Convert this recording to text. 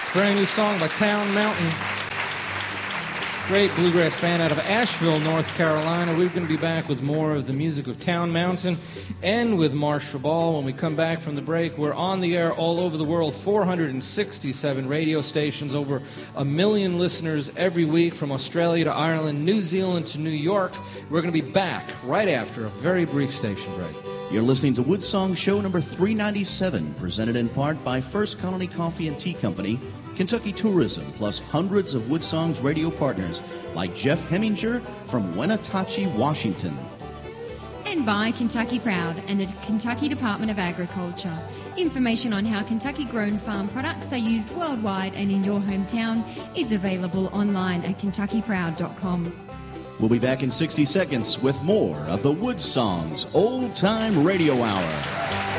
Brand new song by Town Mountain. Great bluegrass band out of Asheville, North Carolina. We're going to be back with more of the music of Town Mountain and with Marshall Ball. When we come back from the break, we're on the air all over the world, 467 radio stations, over 1 million listeners every week from Australia to Ireland, New Zealand to New York. We're going to be back right after a very brief station break. You're listening to Woodsong Show number 397, presented in part by First Colony Coffee and Tea Company, Kentucky Tourism, plus hundreds of Woodsong's radio partners like Jeff Heminger from Wenatchee, Washington. And by Kentucky Proud and the Kentucky Department of Agriculture. Information on how Kentucky-grown farm products are used worldwide and in your hometown is available online at KentuckyProud.com. We'll be back in 60 seconds with more of the Woodsong's Old Time Radio Hour.